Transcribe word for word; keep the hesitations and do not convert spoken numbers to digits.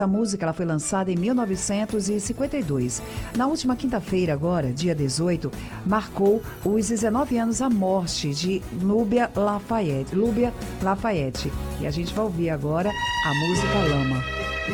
A música ela foi lançada em mil novecentos e cinquenta e dois. Na última quinta-feira, agora, dia dezoito, marcou os dezenove anos a morte de Nubia Lafayette. Nubia Lafayette. E a gente vai ouvir agora a música Lama.